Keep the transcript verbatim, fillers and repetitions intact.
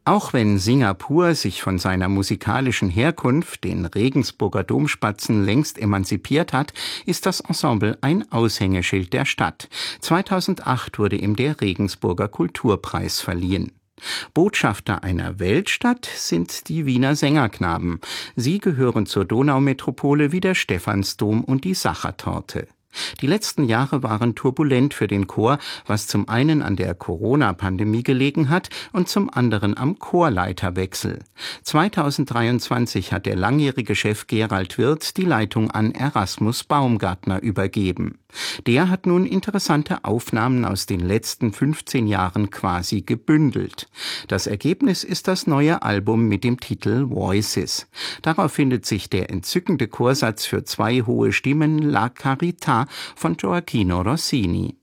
Auch wenn Singapur sich von seiner musikalischen Herkunft, den Regensburger Domspatzen, längst emanzipiert hat, ist das Ensemble ein Aushängeschild der Stadt. zweitausendacht wurde ihm der Regensburger Kulturpreis verliehen. Botschafter einer Weltstadt sind die Wiener Sängerknaben. Sie gehören zur Donaumetropole wie der Stephansdom und die Sachertorte. Die letzten Jahre waren turbulent für den Chor, was zum einen an der Corona-Pandemie gelegen hat und zum anderen am Chorleiterwechsel. zweitausenddreiundzwanzig hat der langjährige Chef Gerald Wirth die Leitung an Erasmus Baumgartner übergeben. Der hat nun interessante Aufnahmen aus den letzten fünfzehn Jahren quasi gebündelt. Das Ergebnis ist das neue Album mit dem Titel Voices. Darauf findet sich der entzückende Chorsatz für zwei hohe Stimmen La Carità von Gioachino Rossini.